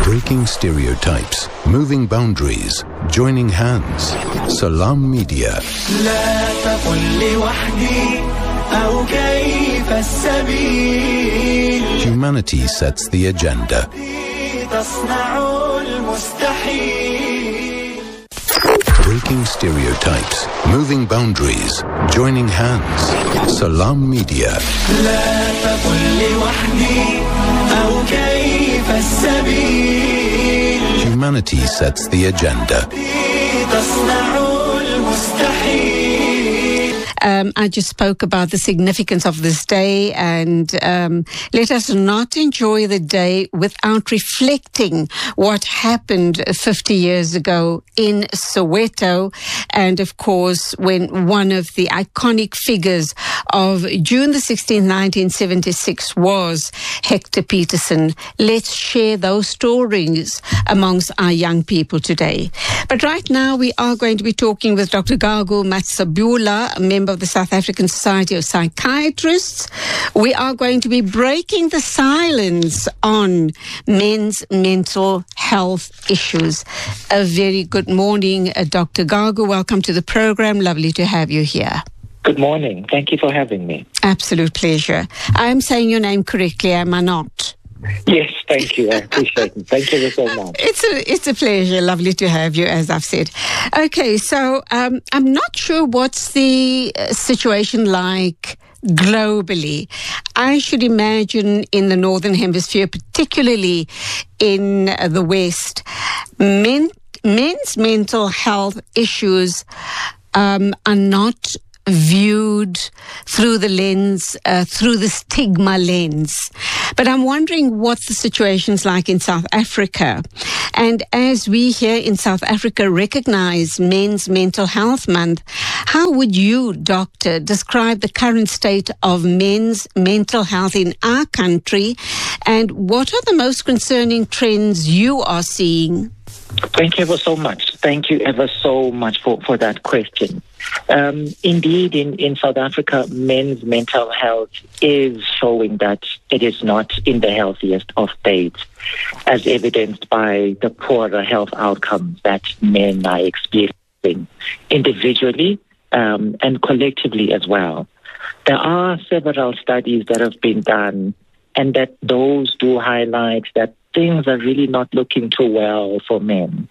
Breaking stereotypes, moving boundaries, joining hands. Salam Media. لا تقل لوحدي أو كيف السبيل. Humanity sets the agenda. تصنع المستحيل. Breaking stereotypes, moving boundaries, joining hands. Salam Media. لا تقل لوحدي أو كيف السبيل. Humanity sets the agenda. تصنع المستحيل. I just spoke about the significance of this day, and let us not enjoy the day without reflecting what happened 50 years ago in Soweto. And of course, when one of the iconic figures of June the 16th, 1976 was Hector Peterson. Let's share those stories amongst our young people today. But right now, we are going to be talking with Dr. Gagu Matsabula, a member of the South African Society of Psychiatrists. We are going to be breaking the silence on men's mental health issues. A very good morning, Dr. Gagu. Welcome to the program. Lovely to have you here. Good morning. Thank you for having me. Absolute pleasure. I am saying your name correctly, am I not? Yes, thank you. I appreciate it. Thank you so much. It's a pleasure. Lovely to have you, as I've said. Okay, so I'm not sure what's the situation like globally. I should imagine in the Northern Hemisphere, particularly in the West, men's mental health issues are not viewed through the lens, through the stigma lens. But I'm wondering what the situation's like in South Africa. And as we here in South Africa recognize Men's Mental Health Month, how would you, doctor, describe the current state of men's mental health in our country? And what are the most concerning trends you are seeing? Thank you ever so much. Thank you ever so much for that question. Indeed, in South Africa, men's mental health is showing that it is not in the healthiest of states, as evidenced by the poorer health outcomes that men are experiencing individually and collectively as well. There are several studies that have been done, and that those do highlight that things are really not looking too well for men.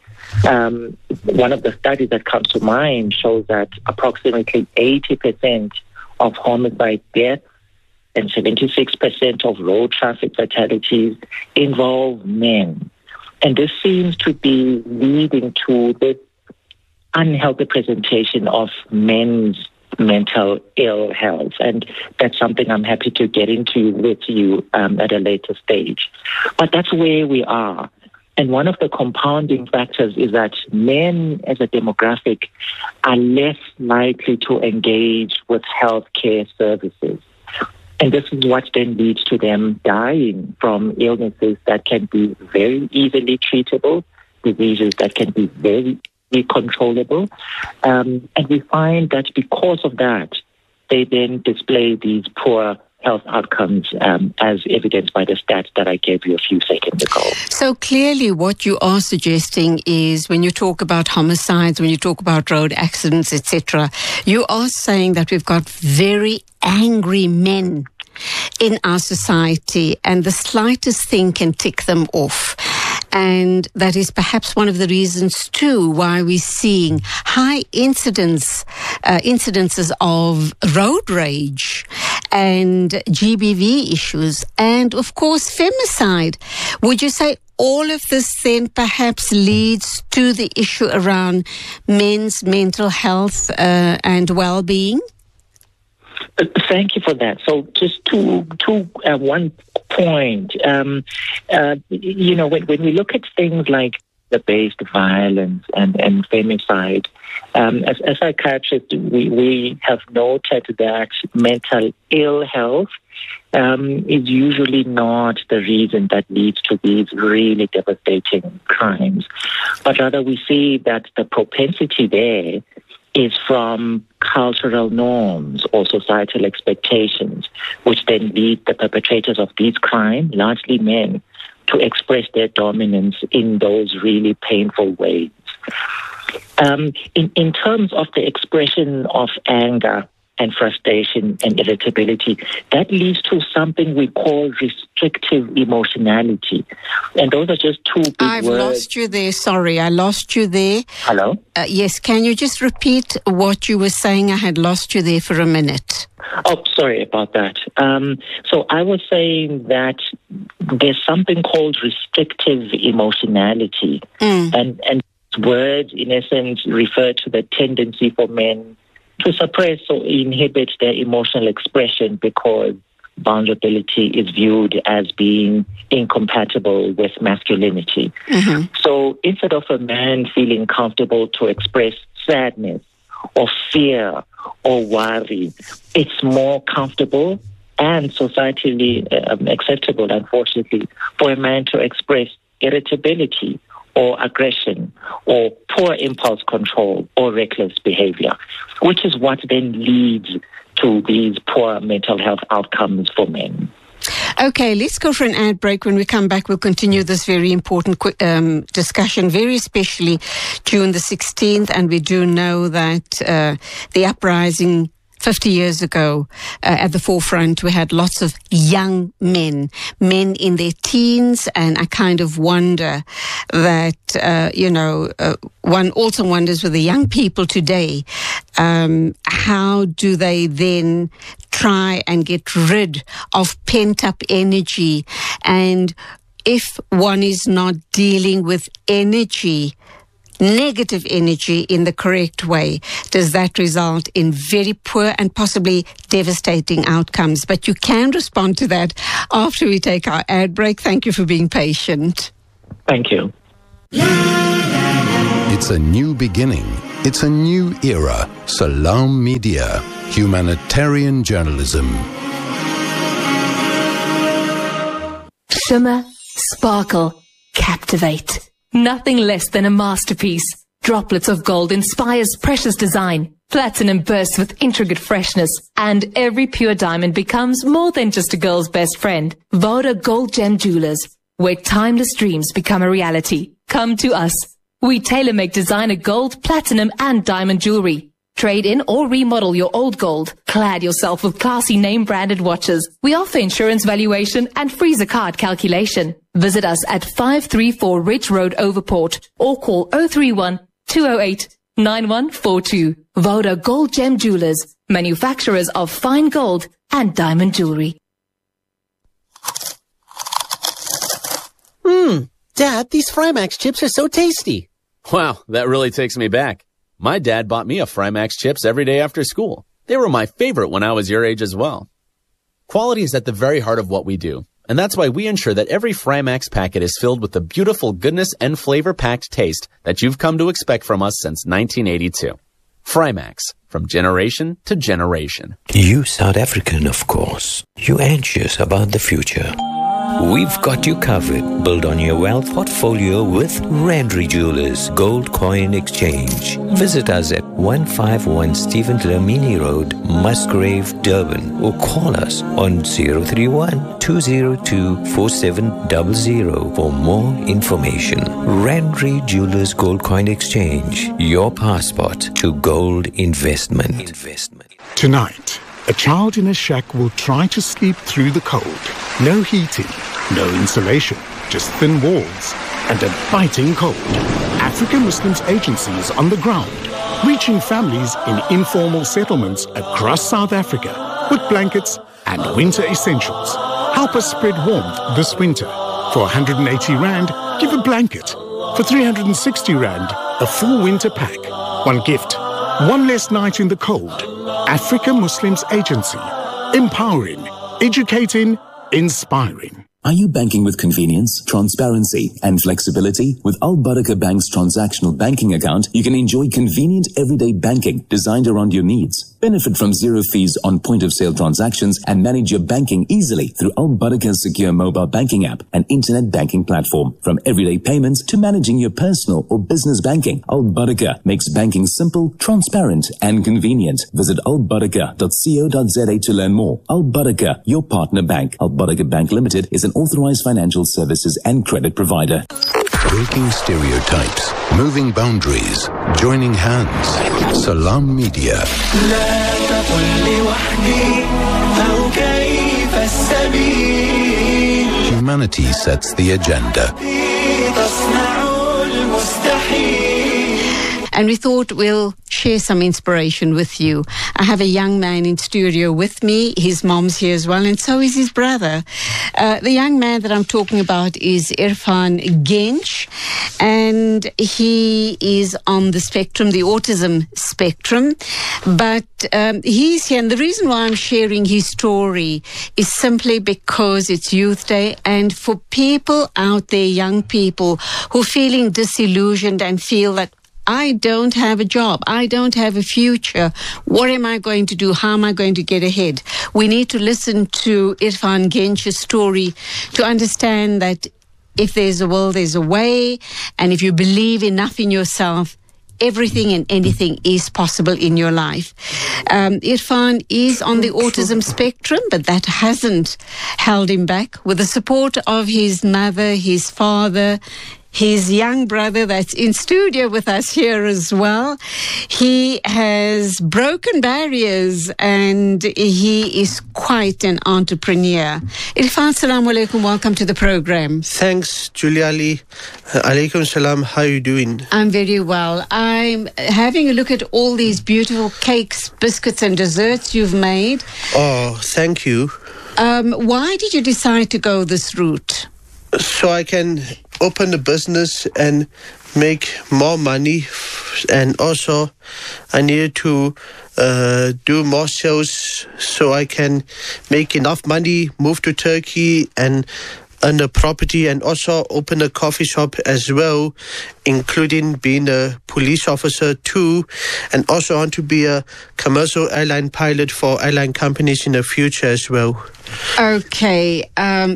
One of the studies that comes to mind shows that approximately 80% of homicide deaths and 76% of road traffic fatalities involve men. And this seems to be leading to this unhealthy presentation of men's mental ill health. And that's something I'm happy to get into with you at a later stage. But that's where we are. And one of the compounding factors is that men as a demographic are less likely to engage with healthcare services. And this is what then leads to them dying from illnesses that can be very easily treatable, diseases that can be very controllable. And we find that because of that, they then display these poor health outcomes as evidenced by the stats that I gave you a few seconds ago. So clearly what you are suggesting is when you talk about homicides, when you talk about road accidents, etc., you are saying that we've got very angry men in our society and the slightest thing can tick them off. And that is perhaps one of the reasons, too, why we're seeing high incidences of road rage and GBV issues and, of course, femicide. Would you say all of this then perhaps leads to the issue around men's mental health and well-being? Thank you for that. So just to one point, when we look at things like the based violence and femicide, as psychiatrists, we have noted that mental ill health is usually not the reason that leads to these really devastating crimes, but rather we see that the propensity there is from cultural norms or societal expectations, which then lead the perpetrators of these crimes, largely men, to express their dominance in those really painful ways. In terms of the expression of anger and frustration and irritability, that leads to something we call restrictive emotionality. And those are just two big I've words. lost you there. Sorry, I lost you there. Hello? Yes, can you just repeat what you were saying? I had lost you there for a minute. Oh, sorry about that. So I was saying that there's something called restrictive emotionality. And words, in essence, refer to the tendency for men to suppress or inhibit their emotional expression because vulnerability is viewed as being incompatible with masculinity. So instead of a man feeling comfortable to express sadness or fear or worry, it's more comfortable and societally acceptable, unfortunately, for a man to express irritability or aggression or poor impulse control or reckless behavior, which is what then leads to these poor mental health outcomes for men. Okay, let's go for an ad break. When we come back, we'll continue this very important discussion, very especially June the 16th. And we do know that the uprising 50 years ago, at the forefront, we had lots of young men in their teens, and I kind of wonder that, one also wonders with the young people today, how do they then try and get rid of pent-up energy? And if one is not dealing with negative energy in the correct way, does that result in very poor and possibly devastating outcomes? But you can respond to that after we take our ad break. Thank you for being patient. Thank you. It's a new beginning. It's a new era. Salam Media. Humanitarian journalism. Shimmer, sparkle, captivate. Nothing less than a masterpiece. Droplets of gold inspires precious design. Platinum bursts with intricate freshness. And every pure diamond becomes more than just a girl's best friend. Voda Gold Gem Jewelers, where timeless dreams become a reality. Come to us. We tailor-make designer gold, platinum, and diamond jewelry. Trade in or remodel your old gold. Clad yourself with classy name-branded watches. We offer insurance valuation and free zakat calculation. Visit us at 534 Ridge Road, Overport, or call 031-208-9142. Voda Gold Gem Jewelers, manufacturers of fine gold and diamond jewelry. Dad, these Frymax chips are so tasty. Wow, that really takes me back. My dad bought me a Frymax chips every day after school. They were my favorite when I was your age as well. Quality is at the very heart of what we do, and that's why we ensure that every Frymax packet is filled with the beautiful goodness and flavor-packed taste that you've come to expect from us since 1982. Frymax, from generation to generation. You South African, of course. You anxious about the future. We've got you covered. Build on your wealth portfolio with Randry Jewelers Gold Coin Exchange. Visit us at 151 Stephen Dlamini Road, Musgrave, Durban, or call us on 031-202-4700 for more information. Randry Jewelers Gold Coin Exchange, your passport to gold investment. Tonight, a child in a shack will try to sleep through the cold. No heating, no insulation, just thin walls and a biting cold. African Muslims Agency is on the ground, reaching families in informal settlements across South Africa with blankets and winter essentials. Help us spread warmth this winter. For 180 Rand, give a blanket. For 360 Rand, a full winter pack. One gift, one less night in the cold. African Muslims Agency. Empowering, educating, inspiring. Are you banking with convenience, transparency, and flexibility? With Al Baraka Bank's transactional banking account, you can enjoy convenient everyday banking designed around your needs. Benefit from zero fees on point-of-sale transactions and manage your banking easily through Al Baraka's secure mobile banking app and internet banking platform. From everyday payments to managing your personal or business banking, Al Baraka makes banking simple, transparent and convenient. Visit albaraka.co.za to learn more. Al Baraka, your partner bank. Al Baraka Bank Limited is an authorized financial services and credit provider. Breaking stereotypes, moving boundaries, joining hands. Salam Media. لا تقل لوحدي أو كيف السبيل. Humanity sets the agenda. تصنع المستحيل. And we thought we'll share some inspiration with you. I have a young man in studio with me. His mom's here as well, and so is his brother. The young man that I'm talking about is Irfan Genç, and he is on the spectrum, the autism spectrum. But he's here, and the reason why I'm sharing his story is simply because it's Youth Day, and for people out there, young people, who are feeling disillusioned and feel that I don't have a job. I don't have a future. What am I going to do? How am I going to get ahead? We need to listen to Irfan Genç's story to understand that if there's a will, there's a way. And if you believe enough in yourself, everything and anything is possible in your life. Irfan is on the autism spectrum, but that hasn't held him back. With the support of his mother, his father, his young brother that's in studio with us here as well, he has broken barriers and he is quite an entrepreneur. Irfan, assalamu alaikum, welcome to the program. Thanks, Julia Ali. Alaikum salam, how are you doing? I'm very well. I'm having a look at all these beautiful cakes, biscuits and desserts you've made. Oh, thank you. Why did you decide to go this route? So I can open a business and make more money, and also I needed to do more sales so I can make enough money, move to Turkey and own a property, and also open a coffee shop as well, including being a police officer too, and also want to be a commercial airline pilot for airline companies in the future as well. Okay,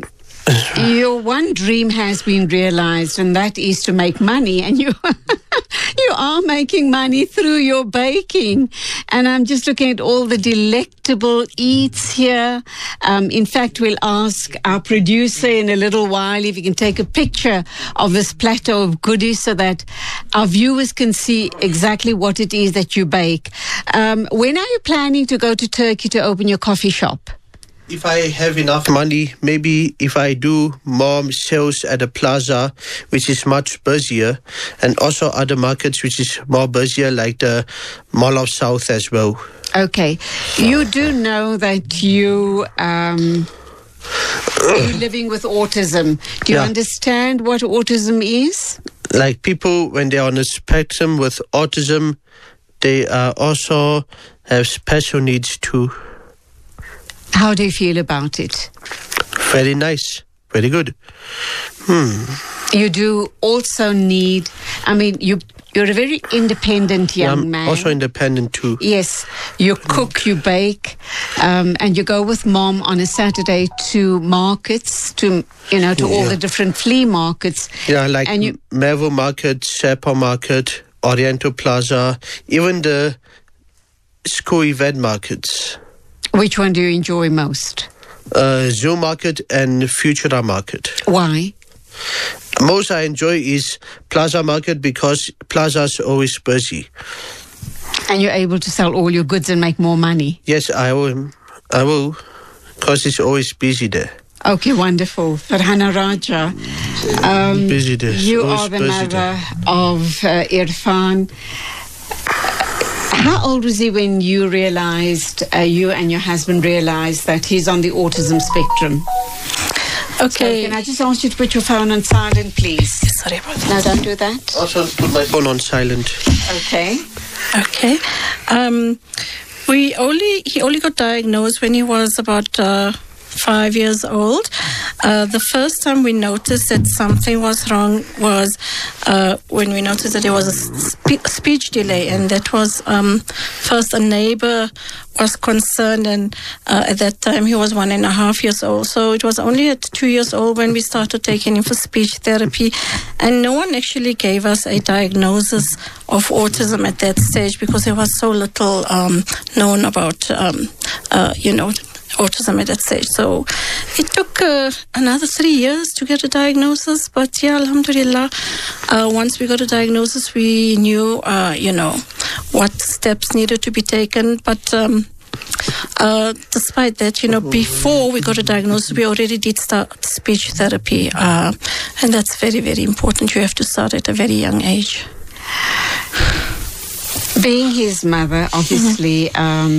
your one dream has been realized, and that is to make money, and you you are making money through your baking. And I'm just looking at all the delectable eats here. In fact, we'll ask our producer in a little while if he can take a picture of this plateau of goodies so that our viewers can see exactly what it is that you bake. When are you planning to go to Turkey to open your coffee shop? If I have enough money, maybe if I do more sales at the plaza, which is much busier, and also other markets which is more busier, like the Mall of South as well. Okay. You do know that you're living with autism. Do you understand what autism is? Like people, when they're on a spectrum with autism, they also have special needs too. How do you feel about it? Very nice. Very good. You do also need, I mean, you're a very independent young man. Also independent too. Yes. You cook, you bake, and you go with mom on a Saturday to markets, to all the different flea markets. Yeah, like Mevo Market, Sepa Market, Oriental Plaza, even the school event markets. Which one do you enjoy most? Zoo Market and Futura Market. Why? Most I enjoy is Plaza Market because Plaza's always busy. And you're able to sell all your goods and make more money? Yes, I will, because it's always busy there. Okay, wonderful. Farhana Raja, busy there. You are the mother of Irfan. How old was he when you realized, you and your husband realized that he's on the autism spectrum? Okay. So can I just ask you to put your phone on silent, please? Sorry about that. No, don't do that. Also put my phone on silent. Okay. Okay. He only got diagnosed when he was about 5 years old. The first time we noticed that something was wrong was when we noticed that there was a speech delay, and that was first a neighbor was concerned, and at that time he was 1.5 years old. So it was only at 2 years old when we started taking him for speech therapy, and no one actually gave us a diagnosis of autism at that stage because there was so little known about autism at that stage. So it took another 3 years to get a diagnosis, but yeah, alhamdulillah, once we got a diagnosis, we knew what steps needed to be taken. But despite that, before we got a diagnosis, we already did start speech therapy, and that's very, very important. You have to start at a very young age. Being his mother, obviously,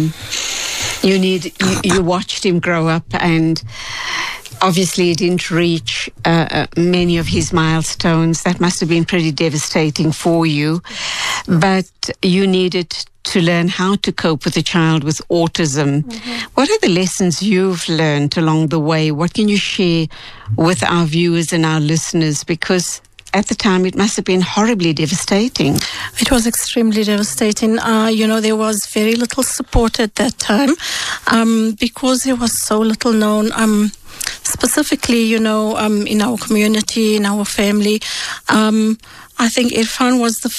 you watched him grow up, and obviously he didn't reach many of his milestones. That must have been pretty devastating for you. But you needed to learn how to cope with a child with autism. Mm-hmm. What are the lessons you've learned along the way? What can you share with our viewers and our listeners? Because at the time, it must have been horribly devastating. It was extremely devastating. There was very little support at that time because there was so little known. Specifically, in our community, in our family, I think Irfan was the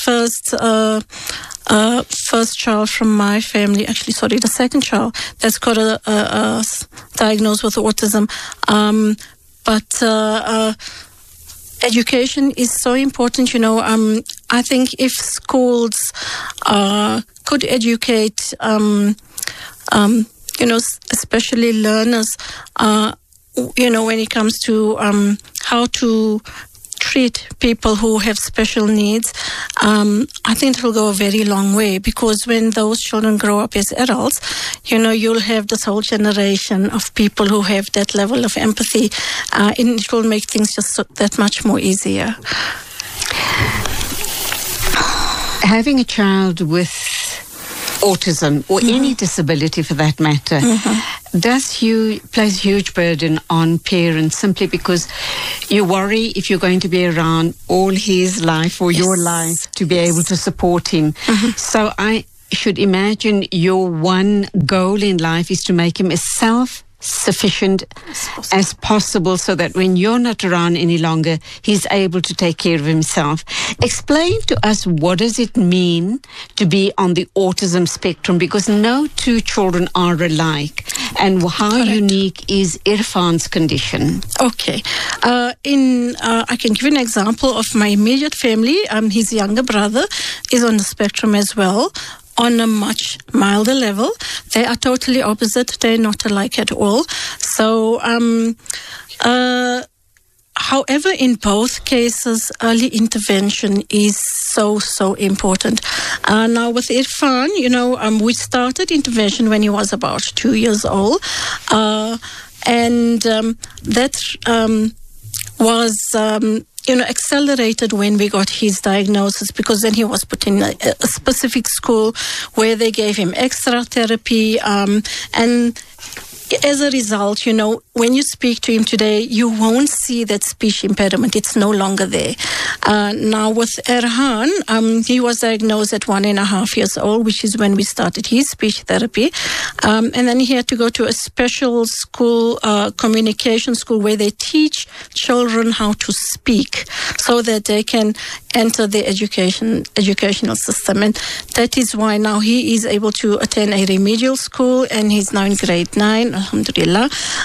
first child from my family. Actually, sorry, the second child that's got a diagnosed with autism. Education is so important, I think if schools could educate, especially learners, when it comes to how to treat people who have special needs, I think it will go a very long way, because when those children grow up as adults, you'll have this whole generation of people who have that level of empathy, and it will make things just that much more easier. Having a child with autism or any disability for that matter places huge burden on parents, simply because you worry if you're going to be around all his life or your life to be able to support him. So I should imagine your one goal in life is to make him as self-sufficient as possible, so that when you're not around any longer, he's able to take care of himself. Explain to us, what does it mean to be on the autism spectrum? Because no two children are alike. And how unique is Irfan's condition? Okay. I can give you an example of my immediate family. His younger brother is on the spectrum as well, on a much milder level. They are totally opposite. They're not alike at all. So, however, in both cases, early intervention is so important. Now with Irfan, we started intervention when he was about 2 years old. And that was accelerated when we got his diagnosis, because then he was put in a specific school where they gave him extra therapy, and as a result, when you speak to him today, you won't see that speech impediment. It's no longer there. Now with Erhan, he was diagnosed at 1.5 years old, which is when we started his speech therapy. And then he had to go to a special school, communication school, where they teach children how to speak so that they can enter the educational system. And that is why now he is able to attend a remedial school, and he's now in grade 9, alhamdulillah.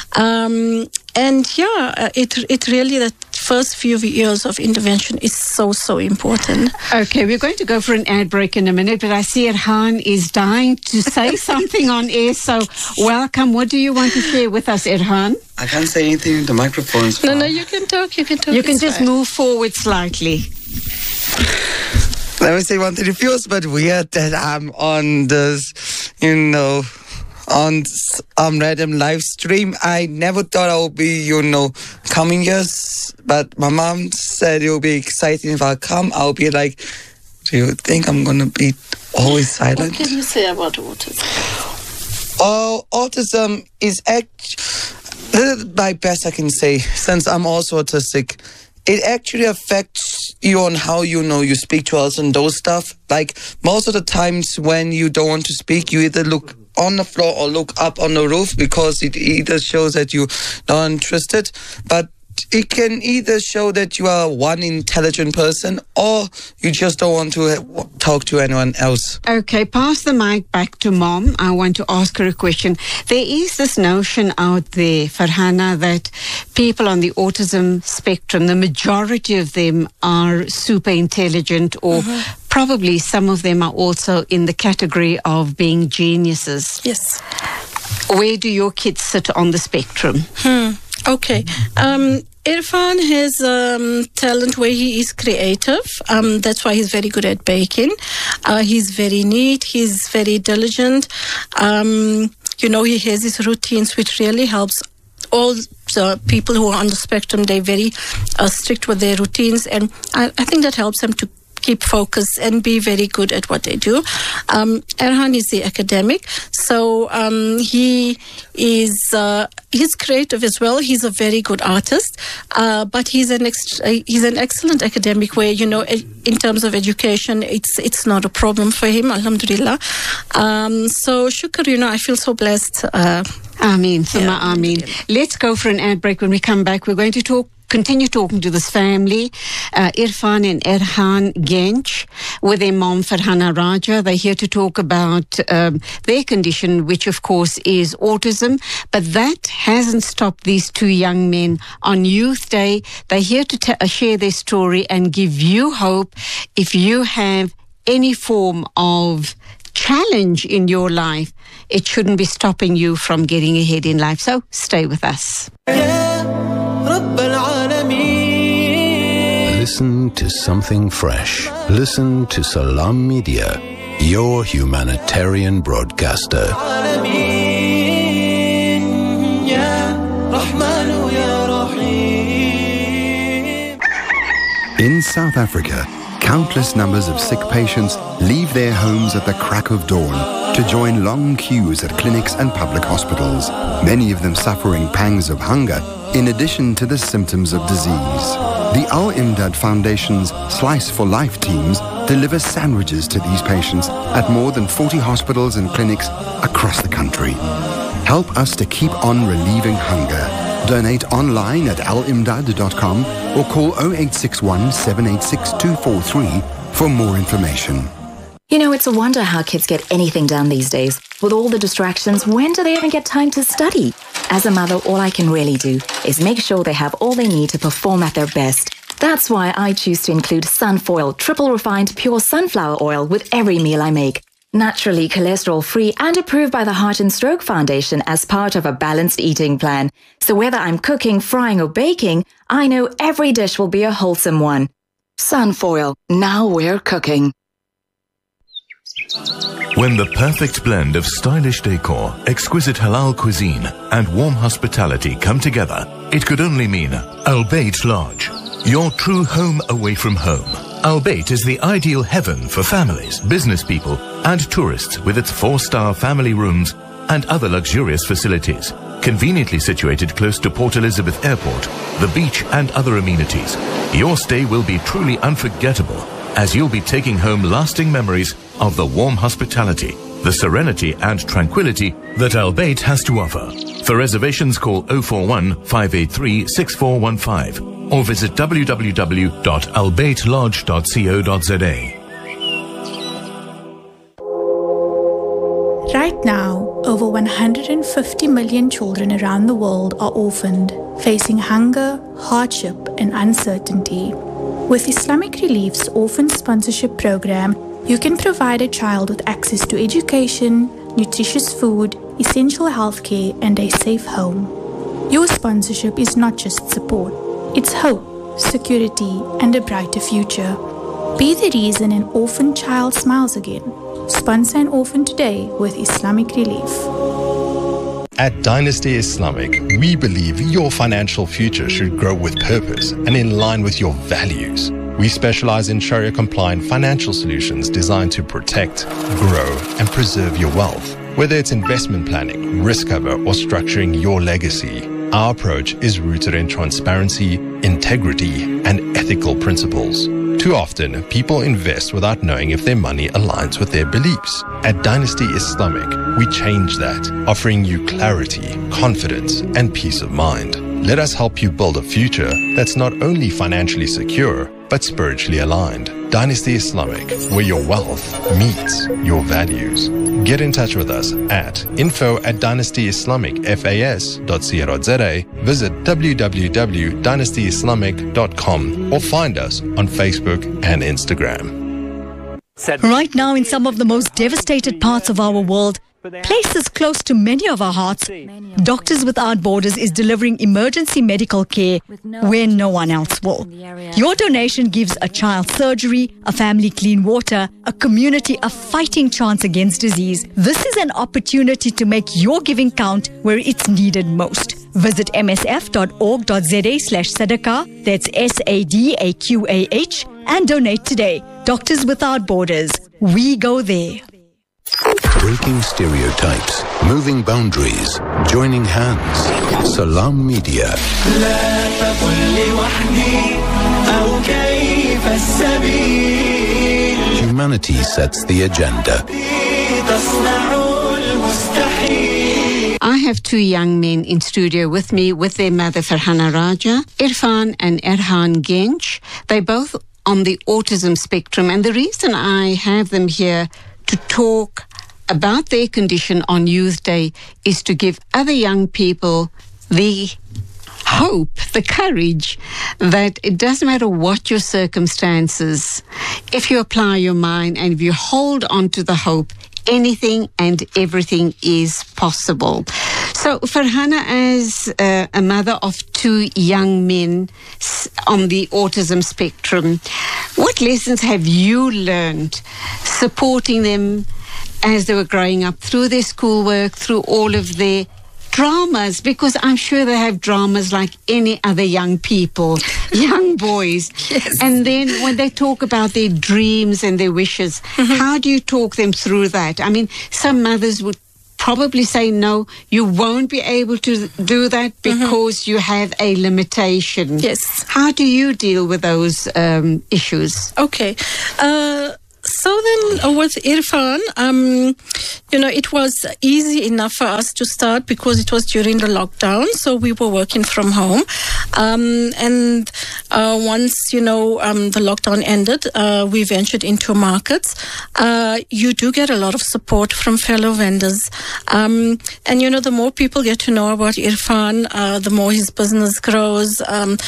It really, that first few years of intervention is so important. Okay, we're going to go for an ad break in a minute, but I see Erhan is dying to say something on air, so welcome. What do you want to share with us, Erhan? I can't say anything in the microphones. No, you can talk. You can just move forward slightly. Let me say one thing. It feels a bit weird that I'm on this, on random live stream. I never thought I would be, coming here, but my mom said it would be exciting if I come. I'll be like, do you think I'm going to be always silent? What can you say about autism? Autism is My best I can say, since I'm also autistic, it actually affects you on how you speak to us and those stuff. Like most of the times when you don't want to speak, you either look on the floor or look up on the roof because it either shows that you're not interested, but it can either show that you are one intelligent person or you just don't want to talk to anyone else. Okay, pass the mic back to Mom. I want to ask her a question. There is this notion out there, Farhana, that people on the autism spectrum, the majority of them are super intelligent or probably some of them are also in the category of being geniuses. Yes. Where do your kids sit on the spectrum? Okay. Irfan has talent where he is creative. That's why he's very good at baking. He's very neat. He's very diligent. He has his routines, which really helps all the people who are on the spectrum. They're very strict with their routines. And I think that helps them to keep focus and be very good at what they do. Erhan is the academic, so he is he's creative as well. He's a very good artist, but he's an excellent academic. Where in terms of education, it's not a problem for him. Alhamdulillah. So shukr. I feel so blessed. Ameen, Thumma Ameen. Let's go for an ad break. When we come back, we're going to continue talking to this family, Irfan and Erhan Gench, with their mom, Farhana Raja. They're here to talk about their condition, which of course is autism. But that hasn't stopped these two young men on Youth Day. They're here to share their story and give you hope if you have any form of challenge in your life. It shouldn't be stopping you from getting ahead in life. So stay with us. Listen to something fresh. Listen to Salam Media, your humanitarian broadcaster. In South Africa, countless numbers of sick patients leave their homes at the crack of dawn to join long queues at clinics and public hospitals, many of them suffering pangs of hunger in addition to the symptoms of disease. The Al Imdad Foundation's Slice for Life teams deliver sandwiches to these patients at more than 40 hospitals and clinics across the country. Help us to keep on relieving hunger. Donate online at alimdad.com or call 0861 786 243 for more information. It's a wonder how kids get anything done these days. With all the distractions, when do they even get time to study? As a mother, all I can really do is make sure they have all they need to perform at their best. That's why I choose to include Sunfoil triple refined pure sunflower oil with every meal I make. Naturally cholesterol-free and approved by the Heart and Stroke Foundation as part of a balanced eating plan. So whether I'm cooking, frying or baking, I know every dish will be a wholesome one. Sunfoil, now we're cooking. When the perfect blend of stylish decor, exquisite halal cuisine and warm hospitality come together, it could only mean Al Bayt Lodge, your true home away from home. Al Bayt is the ideal heaven for families, business people and tourists with its 4-star family rooms and other luxurious facilities. Conveniently situated close to Port Elizabeth Airport, the beach and other amenities, your stay will be truly unforgettable as you'll be taking home lasting memories of the warm hospitality, the serenity and tranquility that Al Bayt has to offer. For reservations, call 041 583 6415 or visit www.albaytlodge.co.za. Right now, over 150 million children around the world are orphaned, facing hunger, hardship, and uncertainty. With Islamic Relief's Orphan Sponsorship Program, you can provide a child with access to education, nutritious food, essential healthcare, and a safe home. Your sponsorship is not just support, it's hope, security, and a brighter future. Be the reason an orphan child smiles again. Sponsor an orphan today with Islamic Relief. At Dynasty Islamic, we believe your financial future should grow with purpose and in line with your values. We specialize in Sharia-compliant financial solutions designed to protect, grow, and preserve your wealth. Whether it's investment planning, risk cover, or structuring your legacy, Our approach is rooted in transparency, integrity, and ethical principles. Too often, people invest without knowing if their money aligns with their beliefs. At Dynasty Islamic, we change that, offering you clarity, confidence, and peace of mind. Let us help you build a future that's not only financially secure, but spiritually aligned. Dynasty Islamic, where your wealth meets your values. Get in touch with us at info@dynastyislamicfas.co.za, visit www.dynastyislamic.com, or find us on Facebook and Instagram. Right now, in some of the most devastated parts of our world, places close to many of our hearts, Doctors Without Borders is delivering emergency medical care where no one else will. Your donation gives a child surgery, a family clean water, a community a fighting chance against disease. This is an opportunity to make your giving count where it's needed most. Visit msf.org.za/sadaqah, that's SADAQAH, and donate today. Doctors Without Borders. We go there. Breaking stereotypes, moving boundaries, joining hands. Salam Media. لا تقل لوحدي أو كيف السبيل. Humanity sets the agenda. تصنع المستحيل. I have two young men in studio with me with their mother Farhana Raja, Irfan and Erhan Genç. They both on the autism spectrum, and the reason I have them here to talk about their condition on Youth Day is to give other young people the hope, the courage that it doesn't matter what your circumstances, if you apply your mind and if you hold on to the hope, anything and everything is possible. So, Farhana, as a mother of two young men on the autism spectrum, what lessons have you learned supporting them as they were growing up, through their schoolwork, through all of their dramas? Because I'm sure they have dramas like any other young people, young boys. Yes. And then when they talk about their dreams and their wishes, how do you talk them through that? I mean, some mothers would probably say, no, you won't be able to do that because you have a limitation. Yes. How do you deal with those issues? Okay. So then with Irfan, it was easy enough for us to start because it was during the lockdown. So we were working from home. And once, the lockdown ended, we ventured into markets. You do get a lot of support from fellow vendors. And, the more people get to know about Irfan, the more his business grows.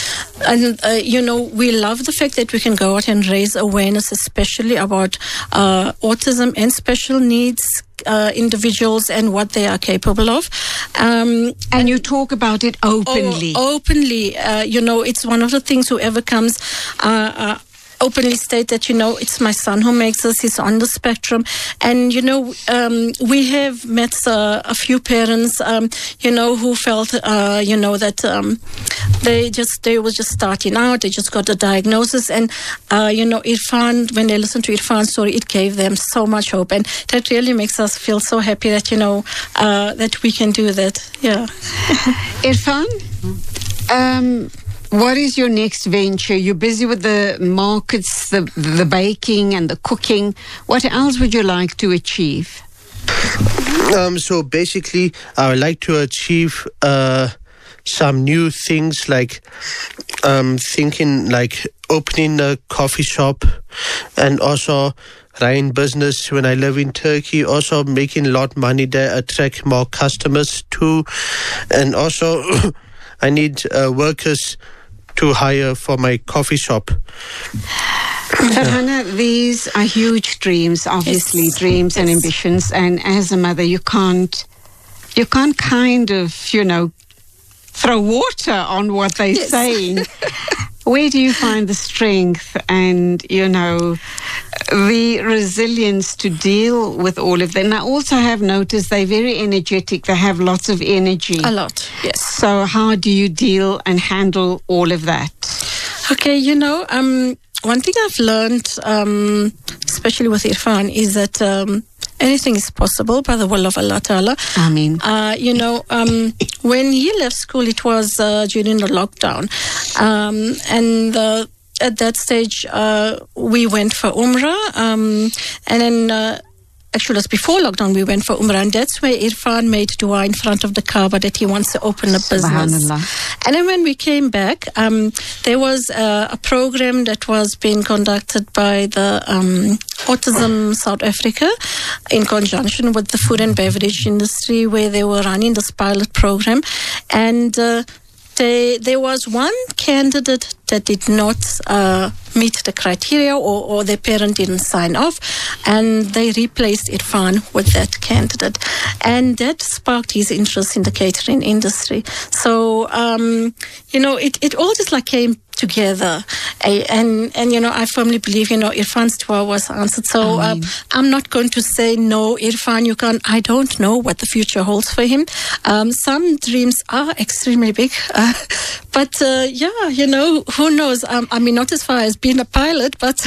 We love the fact that we can go out and raise awareness, especially about autism and special needs individuals and what they are capable of. And you talk about it openly. Openly. It's one of the things whoever comes openly state that, it's my son who makes this, he's on the spectrum. And, we have met a few parents, who felt, that they were just starting out, they just got the diagnosis. And, Irfan, when they listened to Irfan's story, it gave them so much hope. And that really makes us feel so happy that, that we can do that. Yeah. Irfan? What is your next venture? You're busy with the markets, the baking and the cooking. What else would you like to achieve? So basically, I would like to achieve some new things, like thinking like opening a coffee shop and also running business when I live in Turkey, also making a lot of money there, attract more customers too. And also I need workers to hire for my coffee shop. Farhana, these are huge dreams, obviously, Yes. dreams and ambitions. And as a mother, you can't kind of, throw water on what they're saying. Where do you find the strength and, the resilience to deal with all of that? And I also have noticed they're very energetic. They have lots of energy. A lot, yes. So how do you deal and handle all of that? Okay, one thing I've learned, especially with Irfan, is that anything is possible by the will of Allah Ta'ala. Ameen. When he left school, it was during the lockdown. At that stage, we went for Umrah. And then... Actually, it was before lockdown, we went for Umrah, and that's where Irfan made dua in front of the Kaaba that he wants to open a business. And then when we came back, there was a program that was being conducted by the Autism South Africa in conjunction with the food and beverage industry, where they were running this pilot program. And there was one candidate that did not meet the criteria, or their parent didn't sign off, and they replaced Irfan with that candidate, and that sparked his interest in the catering industry. So it all just like came together, and I firmly believe Irfan's dua was answered. So I'm not going to say no, Irfan, you can't. I don't know what the future holds for him. Some dreams are extremely big, but who knows? Not as far as being a pilot, but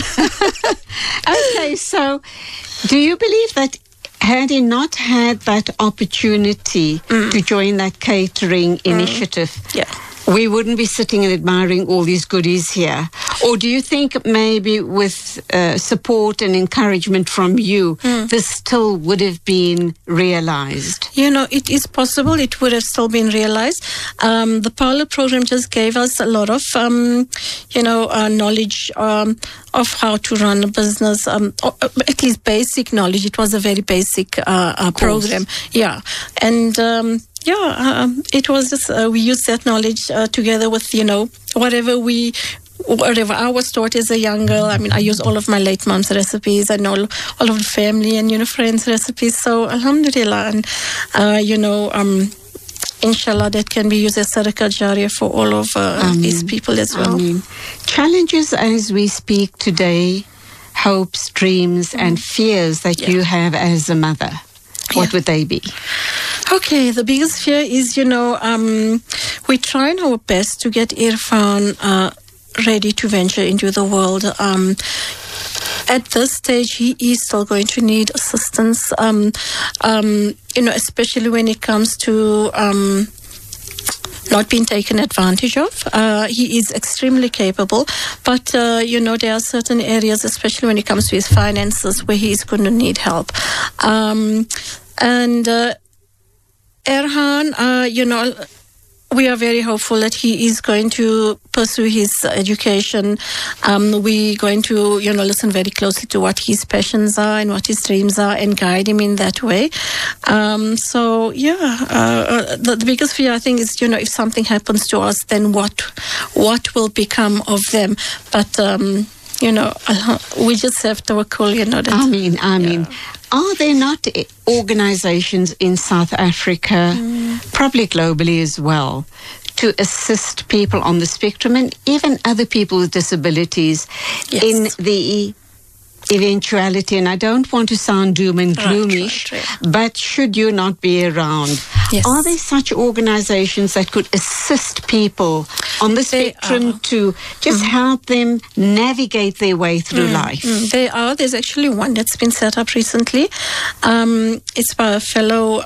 okay. So, do you believe that had he not had that opportunity to join that catering initiative, we wouldn't be sitting and admiring all these goodies here? Or do you think maybe with support and encouragement from you, this still would have been realized? It is possible it would have still been realized. The pilot program just gave us a lot of, knowledge of how to run a business, at least basic knowledge. It was a very basic program. Yeah. And... it was just, we used that knowledge together with, whatever I was taught as a young girl. I use all of my late mom's recipes. I know all of the family and, friends' recipes. So, alhamdulillah. And, inshallah, that can be used as sadaqah jariyah for all of these people as well. Challenges as we speak today, hopes, dreams, and fears that you have as a mother. What would they be? Okay, the biggest fear is, we're trying our best to get Irfan ready to venture into the world. At this stage, he is still going to need assistance, especially when it comes to not being taken advantage of. He is extremely capable, but, there are certain areas, especially when it comes to his finances, where he is going to need help. Erhan, we are very hopeful that he is going to pursue his education. We're going to, listen very closely to what his passions are and what his dreams are and guide him in that way. The biggest fear, I think, is, if something happens to us, then what will become of them? But, we just have to call, that. Ameen. Yeah. Are there not organizations in South Africa, probably globally as well, to assist people on the spectrum and even other people with disabilities in the eventuality? And I don't want to sound doom and gloomish, but should you not be around, are there such organizations that could assist people on the spectrum to just help them navigate their way through life? There's actually one that's been set up recently. It's by a fellow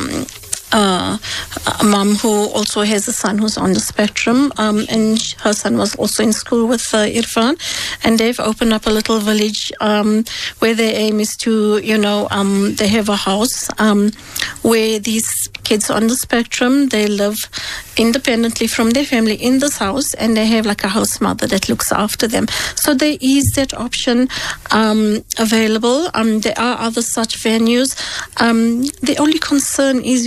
mom who also has a son who's on the spectrum, and her son was also in school with Irfan, and they've opened up a little village where their aim is to, they have a house where these kids on the spectrum, they live independently from their family in this house, and they have like a house mother that looks after them. So there is that option available. There are other such venues. The only concern is,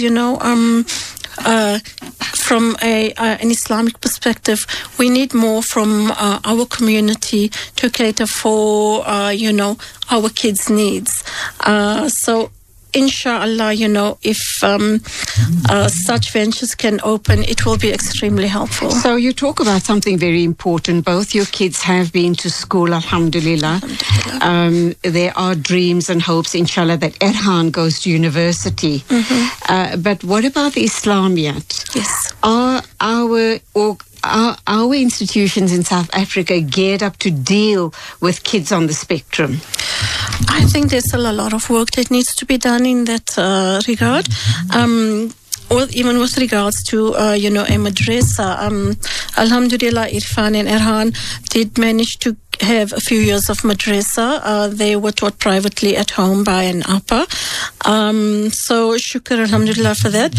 from an Islamic perspective, we need more from our community to cater for, our kids' needs. So, inshallah, if such ventures can open, it will be extremely helpful. So you talk about something very important. Both your kids have been to school, alhamdulillah. There are dreams and hopes, inshallah, that Erhan goes to university. But what about the Islamiyat? Yes. Are our our institutions in South Africa geared up to deal with kids on the spectrum? I think there's still a lot of work that needs to be done in that regard. Or even with regards to, a madrasa. Alhamdulillah, Irfan and Erhan did manage to have a few years of madrasa. They were taught privately at home by an appa. So shukr, alhamdulillah, for that.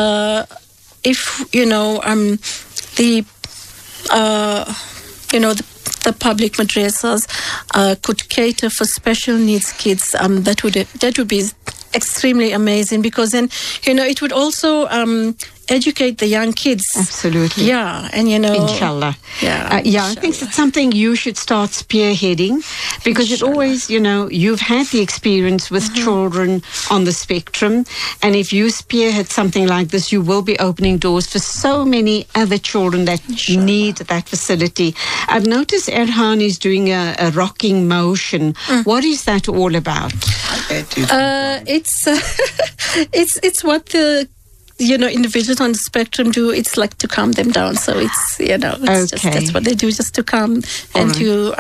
The public madrasas could cater for special needs kids, that would be extremely amazing, because then it would also educate the young kids. Absolutely. Yeah, and inshallah. I think that's something you should start spearheading, because it always, you've had the experience with children on the spectrum, and if you spearhead something like this, you will be opening doors for so many other children that need that facility. I've noticed Erhan is doing a rocking motion. What is that all about? It's what the individuals on the spectrum do. It's like to calm them down. So it's that's what they do, just to calm and to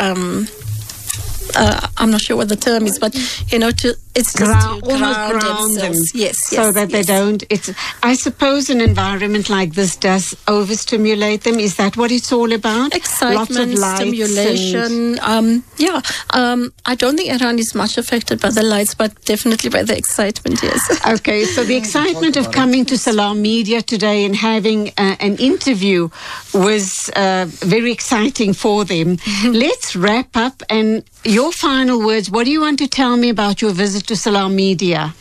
I'm not sure what the term is, but it's just to ground them. Yes, so that they don't. I suppose an environment like this does overstimulate them. Is that what it's all about? Excitement, lots of lights, stimulation. I don't think Erhan is much affected by the lights, but definitely by the excitement. Yes. Okay, so the excitement of coming to Salam Media today and having an interview was very exciting for them. Let's wrap up, and your final words. What do you want to tell me about your visit to Salam Media?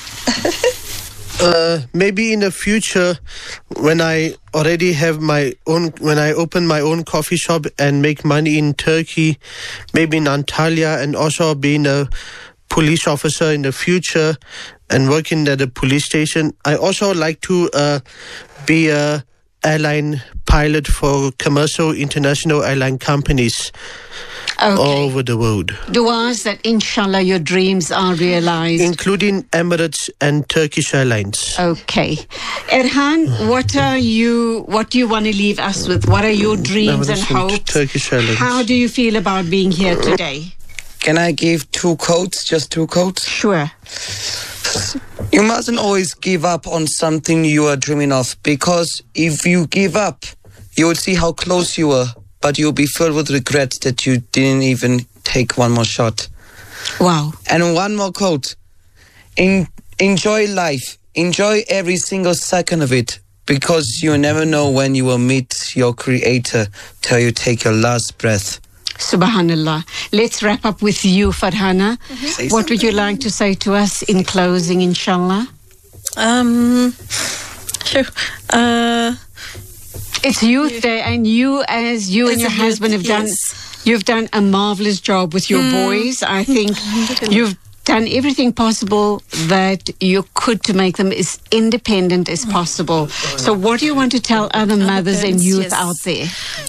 Maybe in the future, when I already have when I open my own coffee shop and make money in Turkey, maybe in Antalya, and also being a police officer in the future and working at a police station. I also like to be a airline pilot for commercial international airline companies all over the world. Du'as that inshallah your dreams are realized. Including Emirates and Turkish Airlines. Okay. Erhan, what do you want to leave us with? What are your dreams Emirates and hopes? Turkish Airlines. How do you feel about being here today? Can I give 2 quotes? Just 2 quotes? Sure. You mustn't always give up on something you are dreaming of, because if you give up, you will see how close you were, but you'll be filled with regret that you didn't even take one more shot. Wow. And one more quote. Enjoy life. Enjoy every single second of it, because you never know when you will meet your creator till you take your last breath. Subhanallah. Let's wrap up with you, Farhana. What would you like to say to us in closing, inshallah? Sure. It's Youth Day, and you and your husband have you've done a marvelous job with your boys. I think you've done everything possible that you could to make them as independent as possible. So what do you want to tell other mothers and youth out there?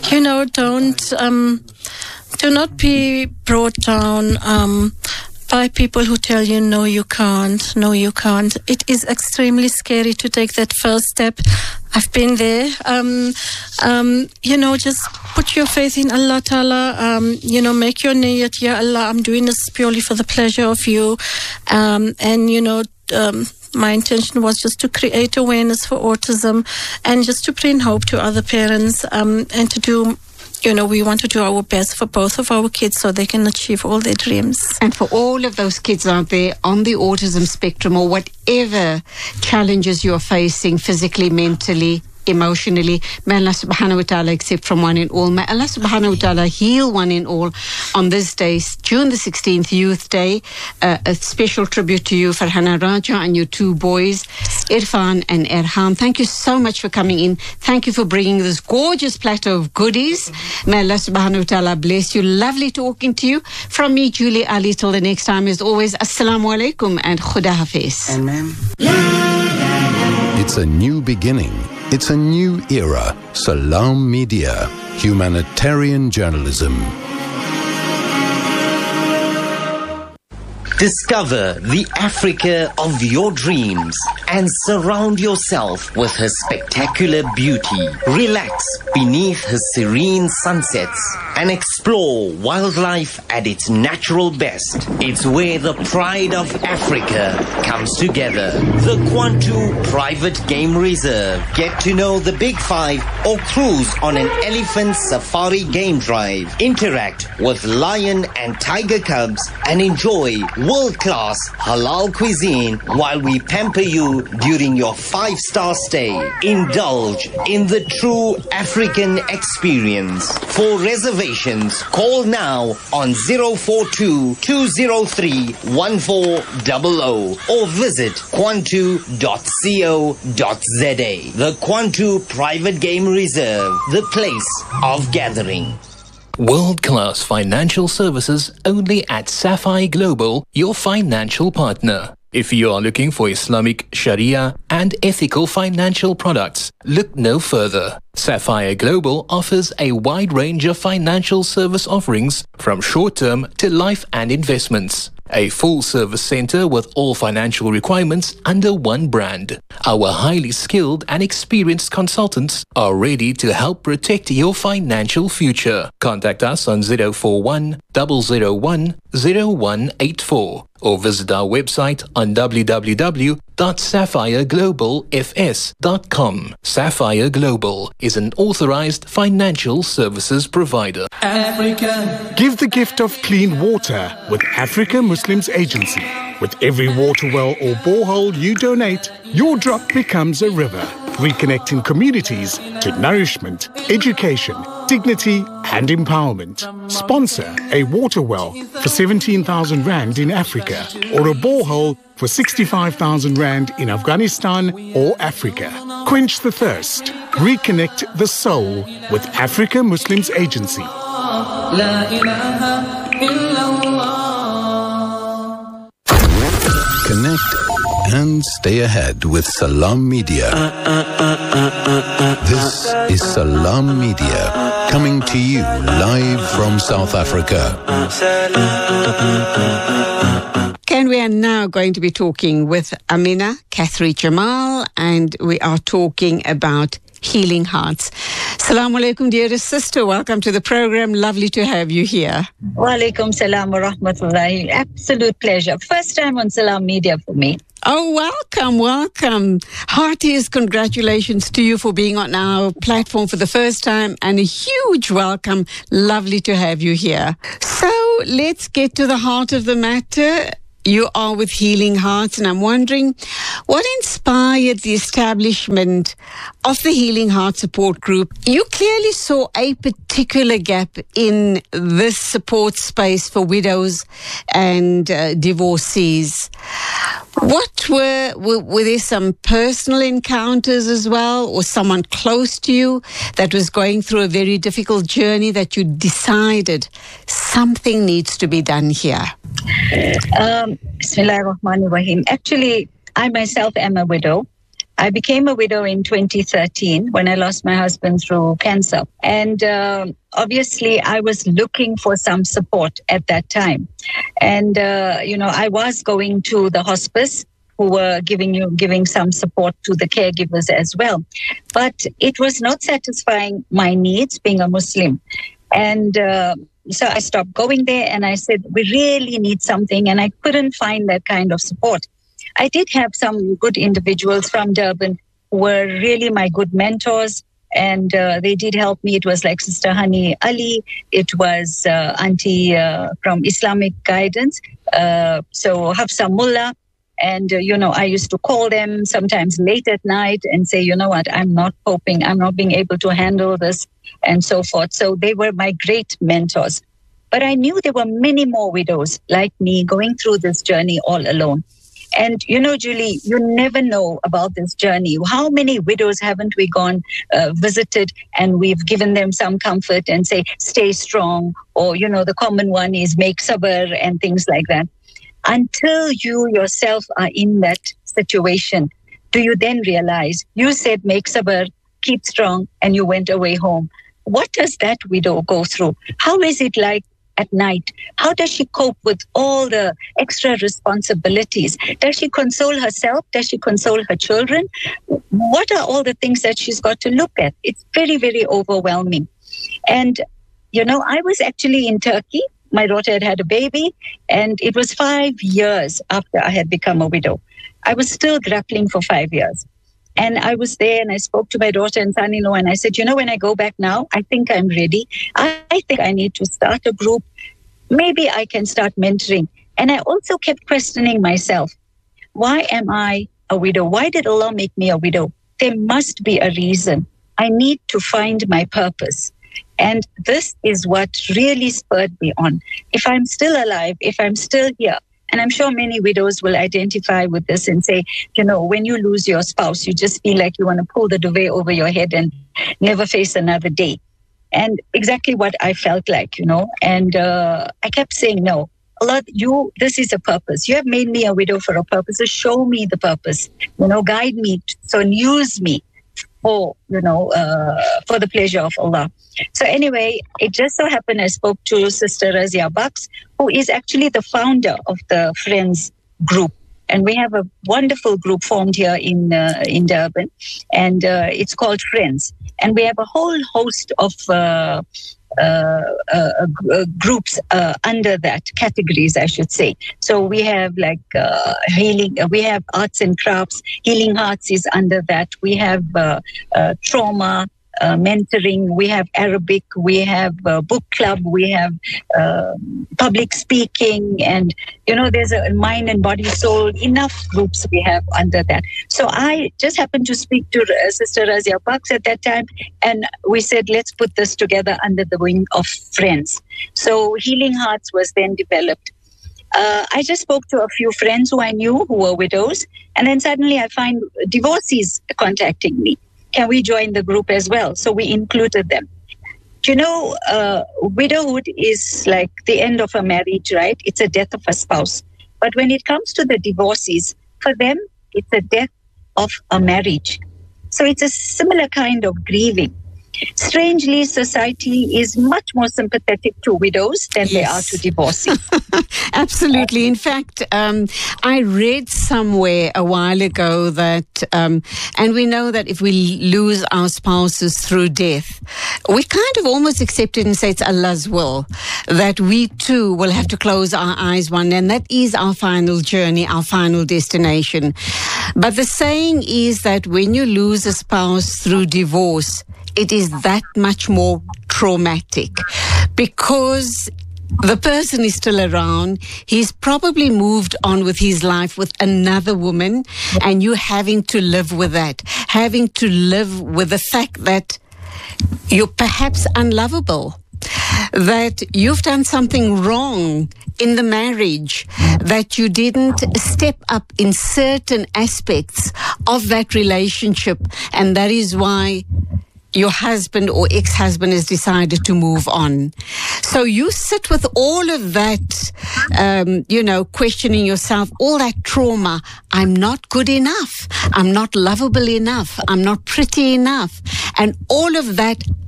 Do not be brought down by people who tell you, no, you can't. It is extremely scary to take that first step. I've been there. Just put your faith in Allah Ta'ala. Make your niyat, Ya Allah, I'm doing this purely for the pleasure of you. My intention was just to create awareness for autism and just to bring hope to other parents and to do, we want to do our best for both of our kids so they can achieve all their dreams. And for all of those kids out there on the autism spectrum, or whatever challenges you're facing physically, mentally, emotionally, may Allah subhanahu wa ta'ala accept from one and all. May Allah subhanahu wa ta'ala heal one and all on this day, June the 16th, Youth Day. A special tribute to you, Farhana Raja, and your 2 boys, Irfan and Erhan. Thank you so much for coming in. Thank you for bringing this gorgeous platter of goodies. May Allah subhanahu wa ta'ala bless you. Lovely talking to you. From me, Julie Ali, till the next time, as always, Assalamu alaikum and Khuda Hafiz. Amen. It's a new beginning. It's a new era. Salam Media. Humanitarian journalism. Discover the Africa of your dreams and surround yourself with her spectacular beauty. Relax beneath her serene sunsets and explore wildlife at its natural best. It's where the pride of Africa comes together. The Kwantu Private Game Reserve. Get to know the Big Five or cruise on an elephant safari game drive. Interact with lion and tiger cubs and enjoy world-class halal cuisine while we pamper you during your 5-star stay. Indulge in the true African experience. For reservations, call now on 042-203-1400 or visit kwantu.co.za. The Kwantu Private Game Reserve, the place of gathering. World-class financial services only at Sapphire Global, your financial partner. If you are looking for Islamic, Sharia and ethical financial products, look no further. Sapphire Global offers a wide range of financial service offerings from short-term to life and investments. A full-service center with all financial requirements under one brand. Our highly skilled and experienced consultants are ready to help protect your financial future. Contact us on 041 001 0184 or visit our website on www.sapphireglobalfs.com. Sapphire Global is an authorized financial services provider. Africa. Give the gift of clean water with Africa Muslims Agency. With every water well or borehole you donate, your drop becomes a river, reconnecting communities to nourishment, education, dignity and empowerment. Sponsor a water well for 17,000 Rand in Africa or a borehole for 65,000 Rand in Afghanistan or Africa. Quench the thirst. Reconnect the soul with Africa Muslims Agency. Connect and stay ahead with Salam Media. This is Salam Media, coming to you live from South Africa. And we are now going to be talking with Amina Kathri Jamal, and we are talking about healing hearts. Assalamu alaikum, dearest sister. Welcome to the program. Lovely to have you here. Wa alaikum salam wa rahmatullahi. Absolute pleasure. First time on Salam Media for me. Oh, welcome, welcome. Heartiest congratulations to you for being on our platform for the first time, and a huge welcome. Lovely to have you here. So let's get to the heart of the matter. You are with Healing Hearts, and I'm wondering what inspired the establishment of the Healing Heart Support Group. You clearly saw a particular gap in this support space for widows and divorcees. What were there some personal encounters as well, or someone close to you that was going through a very difficult journey that you decided something needs to be done here? Bismillahirrahmanirrahim. Actually, I myself am a widow. I became a widow in 2013 when I lost my husband through cancer. And obviously, I was looking for some support at that time. And, I was going to the hospice, who were giving some support to the caregivers as well. But it was not satisfying my needs, being a Muslim. And so I stopped going there, and I said, we really need something. And I couldn't find that kind of support. I did have some good individuals from Durban who were really my good mentors, and they did help me. It was like Sister Hani Ali. It was Auntie from Islamic Guidance. So Hafsa Mullah. And, I used to call them sometimes late at night and say, you know what, I'm not coping. I'm not being able to handle this and so forth. So they were my great mentors. But I knew there were many more widows like me going through this journey all alone. And, Julie, you never know about this journey. How many widows haven't we gone, visited, and we've given them some comfort and say, stay strong. Or, the common one is make sabr and things like that. Until you yourself are in that situation, do you then realize you said make sabr, keep strong, and you went away home. What does that widow go through? How is it like at night? How does she cope with all the extra responsibilities? Does she console herself? Does she console her children? What are all the things that she's got to look at? It's very, very overwhelming. And, I was actually in Turkey. My daughter had had a baby, and it was 5 years after I had become a widow. I was still grappling for 5 years. And I was there and I spoke to my daughter and son-in-law and I said, when I go back now, I think I'm ready. I think I need to start a group. Maybe I can start mentoring. And I also kept questioning myself. Why am I a widow? Why did Allah make me a widow? There must be a reason. I need to find my purpose. And this is what really spurred me on. If I'm still alive, if I'm still here, and I'm sure many widows will identify with this and say, when you lose your spouse, you just feel like you want to pull the duvet over your head and never face another day. And exactly what I felt like, And I kept saying, no, Allah, this is a purpose. You have made me a widow for a purpose. So show me the purpose. Guide me. So use me for the pleasure of Allah. So anyway, it just so happened I spoke to Sister Razia Bucks, who is actually the founder of the Friends group. And we have a wonderful group formed here in Durban, and it's called Friends. And we have a whole host of groups under that, categories, I should say. So we have healing, we have arts and crafts, Healing Hearts is under that. We have trauma, mentoring, we have Arabic, we have book club, we have public speaking, and there's a mind and body soul, enough groups we have under that. So I just happened to speak to Sister Razia Bucks at that time, and we said, let's put this together under the wing of Friends. So Healing Hearts was then developed. I just spoke to a few friends who I knew who were widows, and then suddenly I find divorcees contacting me. Can we join the group as well? So we included them. Widowhood is like the end of a marriage, right? It's a death of a spouse. But when it comes to the divorcees, for them, it's a death of a marriage. So it's a similar kind of grieving. Strangely, society is much more sympathetic to widows than they are to divorcees. Absolutely. In fact, I read somewhere a while ago that, and we know that if we lose our spouses through death, we kind of almost accept it and say it's Allah's will, that we too will have to close our eyes one day, and that is our final journey, our final destination. But the saying is that when you lose a spouse through divorce, it is that much more traumatic because the person is still around. He's probably moved on with his life with another woman, and you having to live with that, having to live with the fact that you're perhaps unlovable, that you've done something wrong in the marriage, that you didn't step up in certain aspects of that relationship, and that is why your husband or ex-husband has decided to move on. So you sit with all of that, questioning yourself, all that trauma. I'm not good enough. I'm not lovable enough. I'm not pretty enough. And all of that